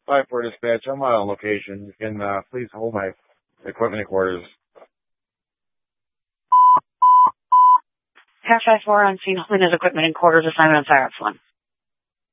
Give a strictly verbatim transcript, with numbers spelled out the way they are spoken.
five four dispatch. I'm on location. You can uh, please hold my equipment in quarters. Car five four on scene holding his equipment in quarters, assignment on Cyrus one.